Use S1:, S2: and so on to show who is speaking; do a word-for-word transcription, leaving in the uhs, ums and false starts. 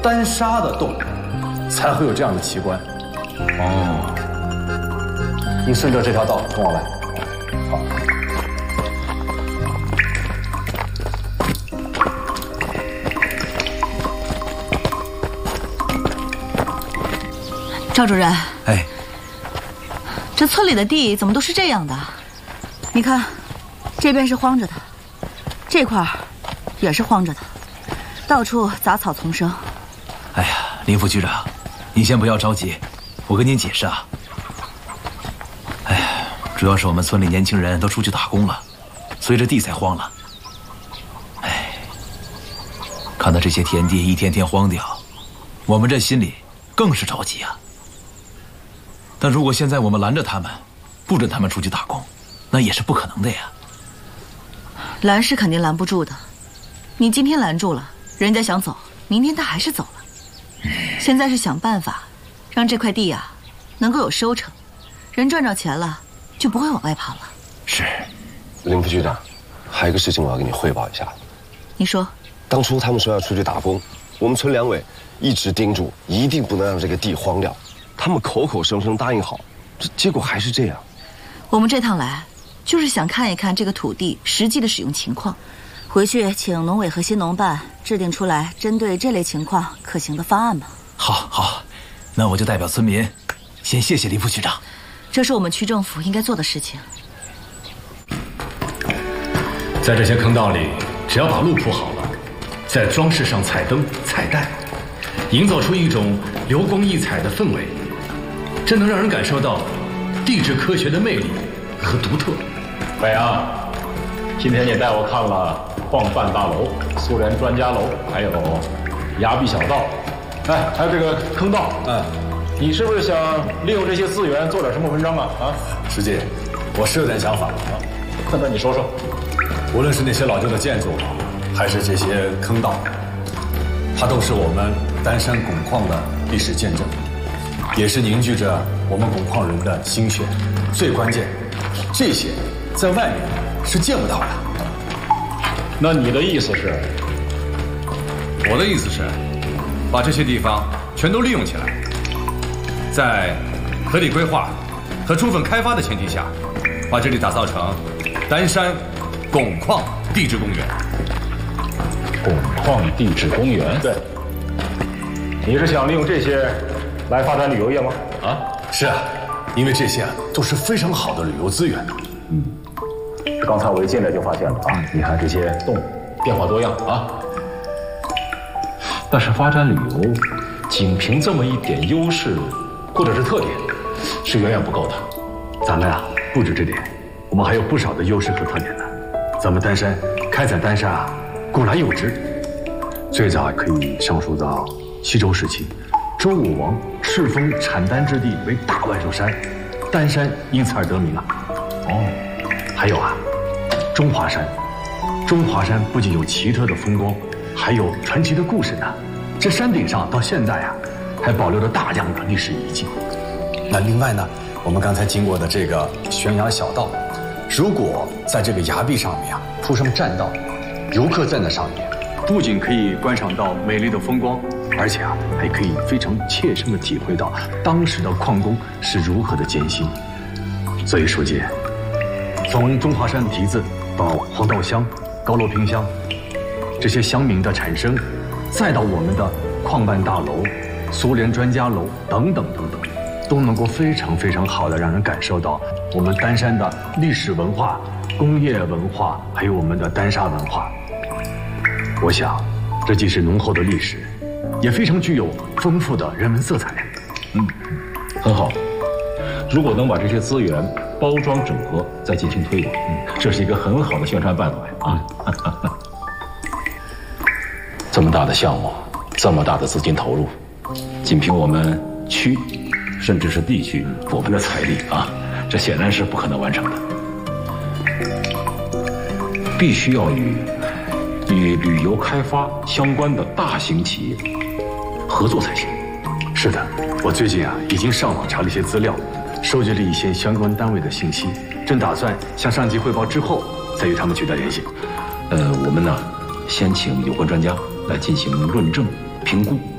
S1: 丹砂的洞，才会有这样的奇观。
S2: 哦，
S1: 您顺着这条道通往外。好。
S3: 赵主任，
S2: 哎，
S3: 这村里的地怎么都是这样的？你看，这边是荒着的，这块儿也是荒着的，到处杂草丛生。
S2: 哎呀，林副局长，您先不要着急，我跟您解释啊。哎呀，主要是我们村里年轻人都出去打工了，所以这地才荒了。哎，看到这些田地一天天荒掉，我们这心里更是着急啊。但如果现在我们拦着他们，不准他们出去打工，那也是不可能的呀。
S3: 拦是肯定拦不住的，你今天拦住了，人家想走，明天他还是走了。嗯、现在是想办法，让这块地啊能够有收成，人赚着钱了，就不会往外跑了。
S2: 是，
S4: 林副局长，还有一个事情我要跟你汇报一下。
S3: 你说，
S4: 当初他们说要出去打工，我们村两委一直叮嘱，一定不能让这个地荒掉。他们口口声声答应好，这结果还是这样。
S3: 我们这趟来，就是想看一看这个土地实际的使用情况，回去请农委和新农办制定出来针对这类情况可行的方案嘛。
S2: 好，好，那我就代表村民，先谢谢林副局长。
S3: 这是我们区政府应该做的事情。
S1: 在这些坑道里，只要把路铺好了，再装饰上彩灯、彩带，营造出一种流光溢彩的氛围，这能让人感受到地质科学的魅力和独特。
S5: 伟啊，今天你带我看了矿办大楼、苏联专家楼，还有崖壁小道，哎，还有这个坑道。嗯，你是不是想利用这些资源做点什么文章啊？啊，
S1: 师姐，我是有点想法啊。
S5: 那那你说说。
S1: 无论是那些老旧的建筑，还是这些坑道，它都是我们丹山汞矿的历史见证，也是凝聚着我们汞矿人的心血。最关键，这些在外面是见不到的。
S5: 那你的意思是？
S6: 我的意思是，把这些地方全都利用起来，在合理规划和充分开发的前提下，把这里打造成丹山汞矿地质公园。
S5: 汞矿地质公园？对。你是想利用这些来发展旅游业吗？啊，
S1: 是啊，因为这些啊都是非常好的旅游资源。
S5: 嗯，刚才我一进来就发现了啊，你看这些洞变化多样啊。但是发展旅游，仅凭这么一点优势或者是特点，是远远不够的。
S7: 咱们啊，不止这点，我们还有不少的优势和特点呢。咱们丹山开采丹砂啊，古来有之，最早可以上溯到西周时期，周武王敕封产丹之地为大万寿山，丹山因此而得名啊。哦，还有啊，中华山，中华山不仅有奇特的风光，还有传奇的故事呢。这山顶上到现在啊，还保留着大量的历史遗迹。
S1: 那另外呢，我们刚才经过的这个悬崖小道，如果在这个崖壁上面啊铺上栈道，游客站在上面，
S7: 不仅可以观赏到美丽的风光，而且啊还可以非常切身的体会到当时的矿工是如何的艰辛。所以书记，从中华山的蹄子到黄道乡、高楼坪乡这些乡民的产生，再到我们的矿办大楼、苏联专家楼等等等等，都能够非常非常好的让人感受到我们丹山的历史文化、工业文化，还有我们的丹砂文化。我想，这既是浓厚的历史，也非常具有丰富的人文色彩。
S5: 嗯，很好。如果能把这些资源包装整合，再进行推广，嗯，这是一个很好的宣传办法啊。嗯、这么大的项目，这么大的资金投入，仅凭我们区，甚至是地区，我们的财力啊，这显然是不可能完成的。必须要与与旅游开发相关的大型企业合作才行。
S7: 是的，我最近啊已经上网查了一些资料，收集了一些相关单位的信息，正打算向上级汇报之后再与他们取得联系。
S5: 呃，我们呢，先请有关专家来进行论证、评估。